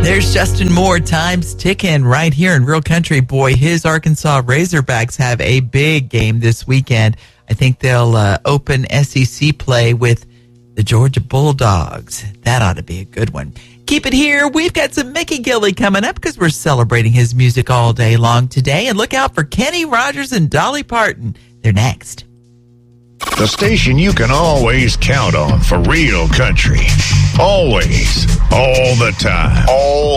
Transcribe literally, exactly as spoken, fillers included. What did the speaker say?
There's Justin Moore, time's ticking right here in Real Country. Boy, his Arkansas Razorbacks have a big game this weekend. I think they'll uh, open S E C play with the Georgia Bulldogs. That ought to be a good one. Keep it here. We've got some Mickey Gilley coming up because we're celebrating his music all day long today. And look out for Kenny Rogers and Dolly Parton. They're next. The station you can always count on for Real Country. Always. All the time. All